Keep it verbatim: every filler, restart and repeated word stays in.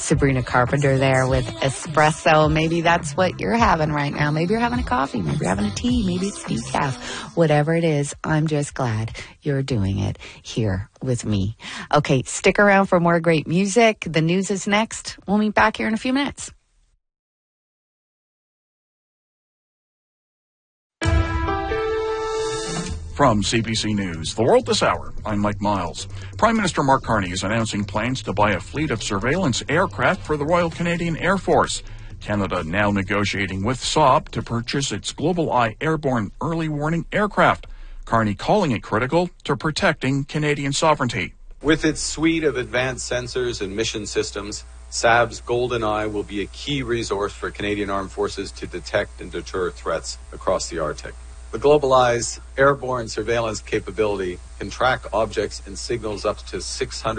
Sabrina Carpenter there with espresso. Maybe that's what you're having right now. Maybe you're having a coffee. Maybe you're having a tea. Maybe it's decaf. Whatever it is, I'm just glad you're doing it here with me. Okay, stick around for more great music. The news is next. We'll meet back here in a few minutes. From C B C News, The World This Hour, I'm Mike Miles. Prime Minister Mark Carney is announcing plans to buy a fleet of surveillance aircraft for the Royal Canadian Air Force. Canada now negotiating with Saab to purchase its Global Eye airborne early warning aircraft. Carney calling it critical to protecting Canadian sovereignty. With its suite of advanced sensors and mission systems, Saab's Golden Eye will be a key resource for Canadian Armed Forces to detect and deter threats across the Arctic. The Global Eye's airborne surveillance capability can track objects and signals up to six hundred